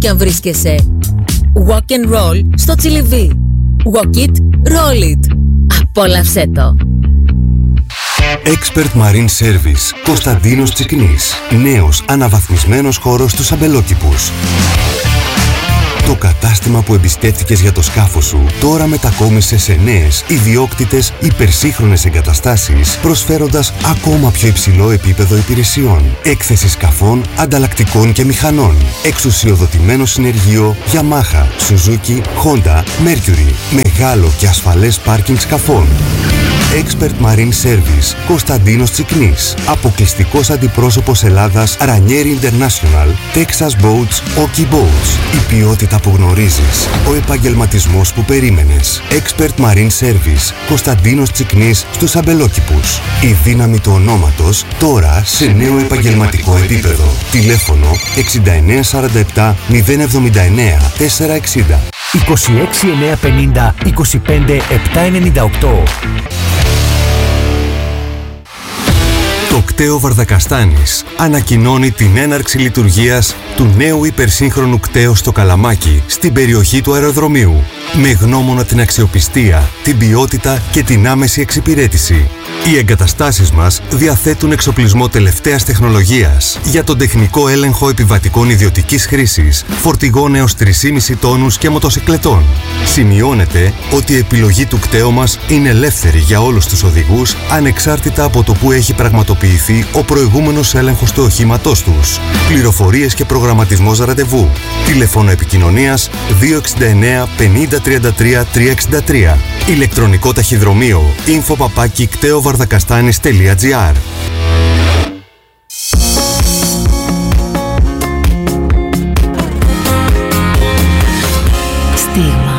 κι αν βρίσκεσαι. Walk and roll στο Τσιλιβί. Walk it, roll it. Απόλαυσέ το. Expert Marine Service, Κωνσταντίνος Τσικνής. Νέος αναβαθμισμένος χώρος στους αμπελόκηπους. Το κατάστημα που εμπιστεύτηκες για το σκάφο σου τώρα μετακόμισε σε νέες, ιδιόκτητες, υπερσύγχρονες εγκαταστάσεις, προσφέροντας ακόμα πιο υψηλό επίπεδο υπηρεσιών. Έκθεση σκαφών, ανταλλακτικών και μηχανών. Εξουσιοδοτημένο συνεργείο Yamaha, Suzuki, Honda, Mercury. Μεγάλο και ασφαλές πάρκινγκ σκαφών. Expert Marine Service, Κωνσταντίνος Τσικνής. Αποκλειστικός αντιπρόσωπος Ελλάδας Ranieri International, Texas Boats, Oki Boats. Η ποιότητα που γνωρίζεις, ο επαγγελματισμός που περίμενες. Expert Marine Service, Κωνσταντίνος Τσικνής στους αμπελόκηπους. Η δύναμη του ονόματος τώρα σε νέο επαγγελματικό επίπεδο. Τηλέφωνο 6947 079 460. 26 950 25 798. Το κταίο Βαρδακαστάνης ανακοινώνει την έναρξη λειτουργίας του νέου υπερσύγχρονου κταίου στο Καλαμάκι, στην περιοχή του αεροδρομίου. Με γνώμονα την αξιοπιστία, την ποιότητα και την άμεση εξυπηρέτηση. Οι εγκαταστάσεις μας διαθέτουν εξοπλισμό τελευταίας τεχνολογίας για τον τεχνικό έλεγχο επιβατικών ιδιωτικής χρήσης, φορτηγών έως 3,5 τόνους και μοτοσικλετών. Σημειώνεται ότι η επιλογή του κταίου μας είναι ελεύθερη για όλους τους οδηγούς, ανεξάρτητα από το που έχει πραγματοποιηθεί ο προηγούμενος έλεγχος του οχήματός τους. Πληροφορίες και προγραμματισμός ραντεβού. Τηλέφωνο επικοινωνίας 269 50 33 363. Ηλεκτρονικό ταχυδρομείο info@ktevardakastanis.gr. Στίγμα.